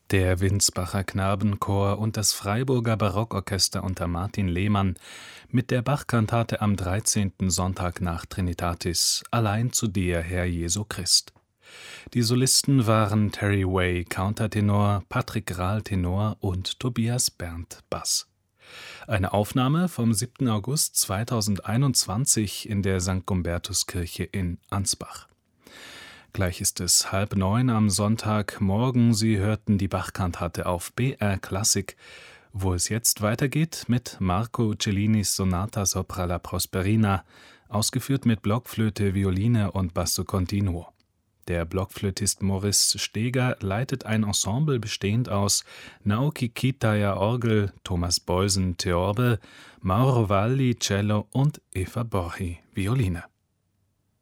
Der Winsbacher Knabenchor und das Freiburger Barockorchester unter Martin Lehmann mit der Bach-Kantate am 13. Sonntag nach Trinitatis, Allein zu dir, Herr Jesu Christ. Die Solisten waren Terry Way, Countertenor, Patrick Grahl, Tenor und Tobias Berndt, Bass. Eine Aufnahme vom 7. August 2021 in der St. Gumbertuskirche in Ansbach. Gleich ist es 8:30 am Sonntagmorgen. Sie hörten die Bach-Kantate auf BR Klassik, wo es jetzt weitergeht mit Marco Cellinis Sonata sopra la Prosperina, ausgeführt mit Blockflöte, Violine und Basso Continuo. Der Blockflötist Maurice Steger leitet ein Ensemble bestehend aus Naoki Kitaya Orgel, Thomas Beusen Theorbe, Mauro Valli Cello und Eva Borchi Violine.